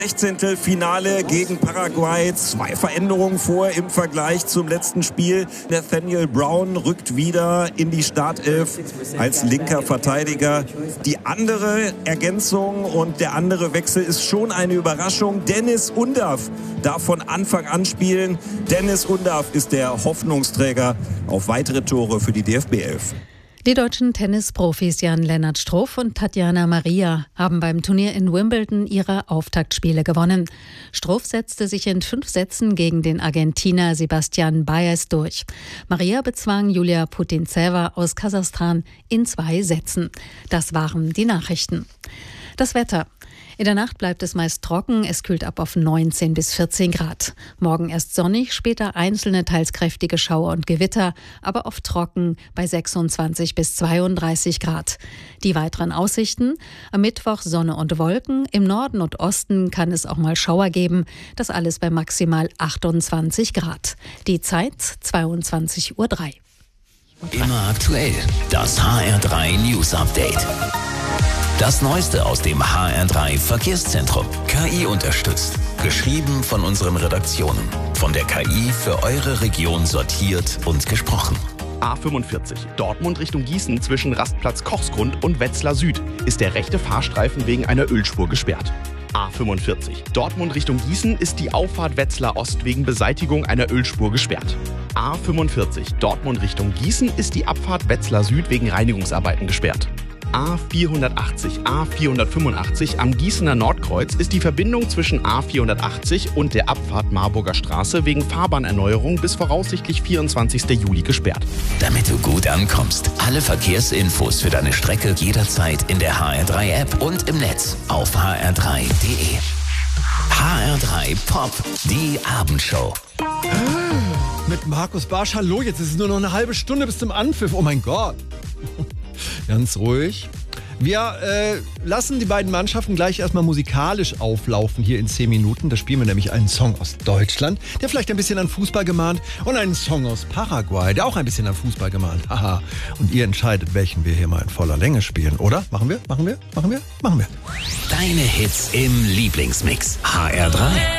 16. Finale gegen Paraguay. 2 Veränderungen vor im Vergleich zum letzten Spiel. Nathaniel Brown rückt wieder in die Startelf als linker Verteidiger. Die andere Ergänzung und der andere Wechsel ist schon eine Überraschung. Deniz Undav darf von Anfang an spielen. Deniz Undav ist der Hoffnungsträger auf weitere Tore für die DFB 11. Die deutschen Tennisprofis Jan-Lennart Struff und Tatjana Maria haben beim Turnier in Wimbledon ihre Auftaktspiele gewonnen. Struff setzte sich in 5 Sätzen gegen den Argentinier Sebastian Baez durch. Maria bezwang Julia Putintseva aus Kasachstan in 2 Sätzen. Das waren die Nachrichten. Das Wetter. In der Nacht bleibt es meist trocken, es kühlt ab auf 19 bis 14 Grad. Morgen erst sonnig, später einzelne teils kräftige Schauer und Gewitter, aber oft trocken bei 26 bis 32 Grad. Die weiteren Aussichten: am Mittwoch Sonne und Wolken, im Norden und Osten kann es auch mal Schauer geben, das alles bei maximal 28 Grad. Die Zeit 22:03 Uhr. Immer aktuell, das HR3 News Update. Das Neueste aus dem HR3 Verkehrszentrum. KI unterstützt. Geschrieben von unseren Redaktionen. Von der KI für eure Region sortiert und gesprochen. A45, Dortmund Richtung Gießen zwischen Rastplatz Kochsgrund und Wetzlar Süd ist der rechte Fahrstreifen wegen einer Ölspur gesperrt. A45, Dortmund Richtung Gießen ist die Auffahrt Wetzlar Ost wegen Beseitigung einer Ölspur gesperrt. A45, Dortmund Richtung Gießen ist die Abfahrt Wetzlar Süd wegen Reinigungsarbeiten gesperrt. A480, A485 am Gießener Nordkreuz ist die Verbindung zwischen A480 und der Abfahrt Marburger Straße wegen Fahrbahnerneuerung bis voraussichtlich 24. Juli gesperrt. Damit du gut ankommst, alle Verkehrsinfos für deine Strecke jederzeit in der HR3-App und im Netz auf hr3.de. HR3 Pop, die Abendshow. Mit Markus Barsch, hallo, jetzt ist es nur noch eine halbe Stunde bis zum Anpfiff, oh mein Gott. Ganz ruhig. Wir lassen die beiden Mannschaften gleich erstmal musikalisch auflaufen hier in 10 Minuten. Da spielen wir nämlich einen Song aus Deutschland, der vielleicht ein bisschen an Fußball gemahnt, und einen Song aus Paraguay, der auch ein bisschen an Fußball gemahnt. Haha. Und ihr entscheidet, welchen wir hier mal in voller Länge spielen, oder? Machen wir? Deine Hits im Lieblingsmix. HR3.